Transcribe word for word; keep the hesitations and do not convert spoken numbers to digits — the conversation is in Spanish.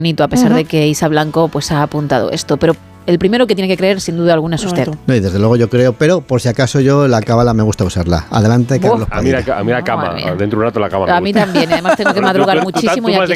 bonito, a pesar uh-huh. de que Isa Blanco pues ha apuntado esto, pero el primero que tiene que creer, sin duda alguna, es usted. No, y desde luego yo creo, pero por si acaso yo la cábala me gusta usarla. Adelante, Carlos. A mí la, a mí la cama, no, dentro de un rato la cama. A mí también, además tengo que madrugar muchísimo y aquí